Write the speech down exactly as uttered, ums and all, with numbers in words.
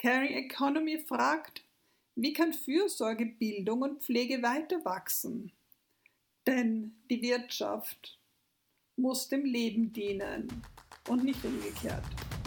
Caring Economy fragt, wie kann Fürsorge, Bildung und Pflege weiter wachsen? Denn die Wirtschaft muss dem Leben dienen und nicht umgekehrt.